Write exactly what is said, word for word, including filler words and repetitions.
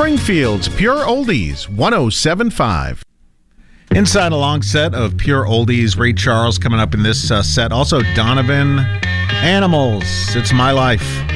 Springfield's Pure Oldies, one oh seven point five. Inside a long set of Pure Oldies, Ray Charles coming up in this uh, set. Also Donovan, Animals, It's My Life.